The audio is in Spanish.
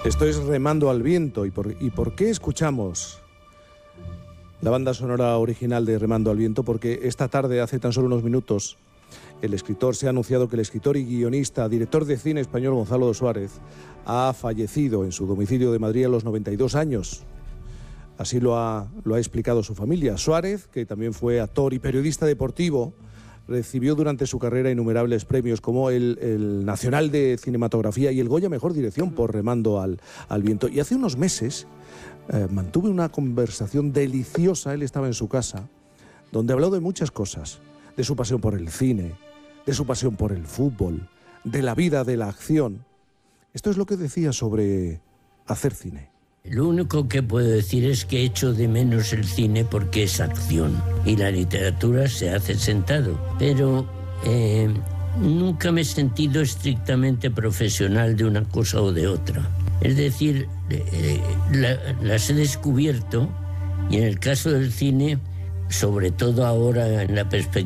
Esto es Remando al Viento. ¿Y por qué escuchamos la banda sonora original de Remando al Viento? Porque esta tarde, hace tan solo unos minutos, se ha anunciado que el escritor y guionista, director de cine español Gonzalo Suárez, ha fallecido en su domicilio de Madrid a los 92 años. Así lo ha explicado su familia. Suárez, que también fue actor y periodista deportivo, recibió durante su carrera innumerables premios como el Nacional de Cinematografía y el Goya Mejor Dirección por Remando al Viento. Y hace unos meses mantuve una conversación deliciosa, él estaba en su casa, donde habló de muchas cosas, de su pasión por el cine, de su pasión por el fútbol, de la vida, de la acción. Esto es lo que decía sobre hacer cine. Lo único que puedo decir es que echo de menos el cine porque es acción y la literatura se hace sentado. Pero nunca me he sentido estrictamente profesional de una cosa o de otra. Es decir, las he descubierto y en el caso del cine, sobre todo ahora en la perspectiva